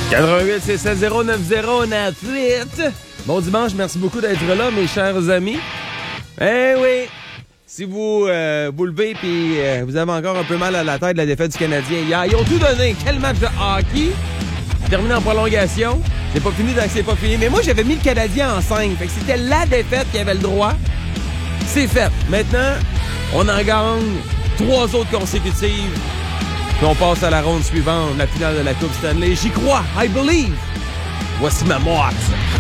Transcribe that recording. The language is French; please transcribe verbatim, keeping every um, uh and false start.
quatre-vingt-huit six sept zéro neuf zéro neuf huit. Bon dimanche, merci beaucoup d'être là, mes chers amis. Eh oui, si vous euh, vous levez et euh, vous avez encore un peu mal à la tête de la défaite du Canadien hier, ils ont tout donné. Quel match de hockey! Terminé en prolongation. C'est pas fini, c'est pas fini. Mais moi, j'avais mis le Canadien en cinq. Fait que c'était la défaite qui avait le droit. C'est fait. Maintenant, on en gagne trois autres consécutives. Puis on passe à la ronde suivante, la finale de la Coupe Stanley. J'y crois. I believe. Voici ma moite.